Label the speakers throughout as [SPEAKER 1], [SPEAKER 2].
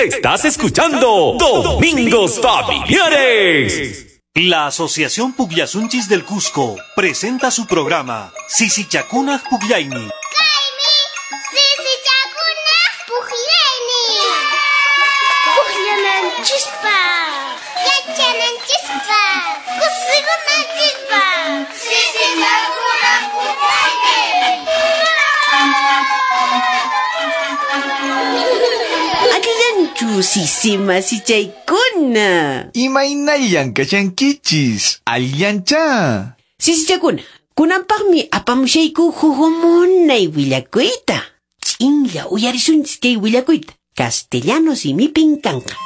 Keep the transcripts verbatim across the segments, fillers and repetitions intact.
[SPEAKER 1] Estás escuchando Domingos Familiares.
[SPEAKER 2] La Asociación Pugliasunchis del Cusco presenta su programa Sisichakunaj Pugliayni.
[SPEAKER 3] Kaimi, Sisichakunaj Pugliayni. Pugliananchispa. Yachananchispa. Kusigunanchispa. Sisichakunaj Pugliayni.
[SPEAKER 4] Allanchu sisima sichaykuna.
[SPEAKER 5] Imaynallan kashankichis, allancha.
[SPEAKER 4] Sisichakuna, kunanpaqmi apamushayku huhumunay willakuyta. Ch'inlla uyarisunchis kay willakuyta. Castellano simipin kanqa.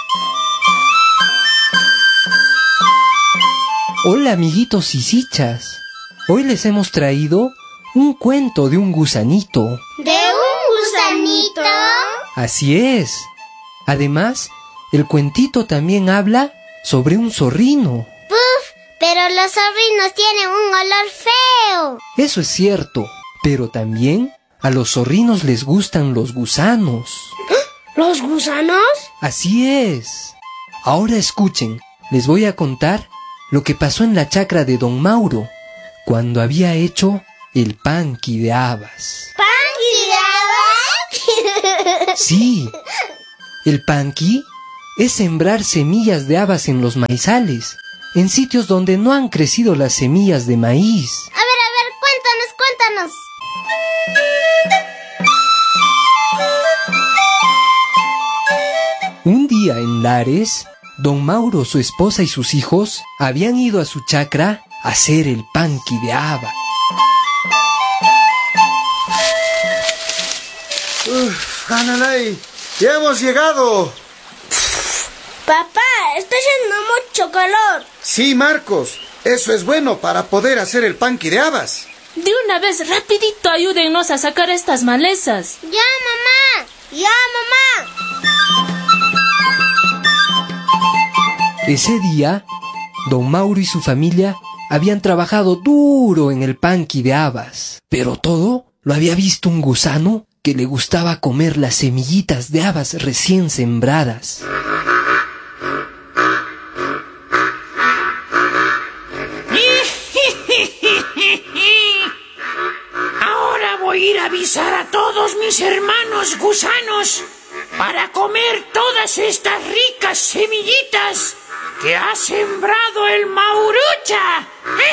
[SPEAKER 6] Hola amiguitos sisichas. Hoy les hemos traído un cuento de un gusanito.
[SPEAKER 3] ¿De un gusanito?
[SPEAKER 6] Así es. Además, el cuentito también habla sobre un zorrino.
[SPEAKER 3] ¡Puf! Pero los zorrinos tienen un olor feo.
[SPEAKER 6] Eso es cierto, pero también a los zorrinos les gustan los gusanos.
[SPEAKER 3] ¿Los gusanos?
[SPEAKER 6] Así es. Ahora escuchen, les voy a contar lo que pasó en la chacra de Don Mauro cuando había hecho el panqui de habas.
[SPEAKER 3] ¿Panqui de habas?
[SPEAKER 6] Sí, el panqui es sembrar semillas de habas en los maizales, en sitios donde no han crecido las semillas de maíz.
[SPEAKER 3] A ver, a ver, cuéntanos, cuéntanos.
[SPEAKER 6] Un día en Lares, Don Mauro, su esposa y sus hijos habían ido a su chacra a hacer el panqui de haba.
[SPEAKER 5] Uf, Analay, ya hemos llegado.
[SPEAKER 3] Papá, está haciendo mucho calor.
[SPEAKER 5] Sí, Marcos, eso es bueno para poder hacer el panqui de habas.
[SPEAKER 7] De una vez, rapidito, ayúdennos a sacar estas malezas.
[SPEAKER 3] Ya, mamá, ya, mamá.
[SPEAKER 6] Ese día, Don Mauro y su familia habían trabajado duro en el panqui de habas, pero todo lo había visto un gusano que le gustaba comer las semillitas de habas recién sembradas.
[SPEAKER 8] Ahora voy a ir a avisar a todos mis hermanos gusanos para comer todas estas ricas semillitas que ha sembrado el Maurucha.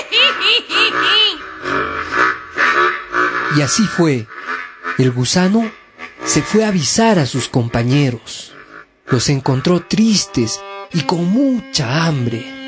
[SPEAKER 6] Y así fue. El gusano se fue a avisar a sus compañeros. Los encontró tristes y con mucha hambre.